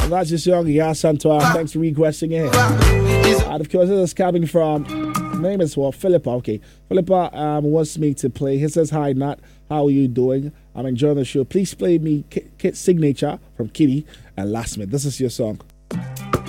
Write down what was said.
That's your song, Yes Antoine. Thanks for requesting it. And of course, this is coming from, name is what? Philippa. Okay. Philippa wants me to play. He says, hi, Nat. How are you doing? I'm enjoying the show. Please play me Kit Signature from Kitty and Last Minute. This is your song.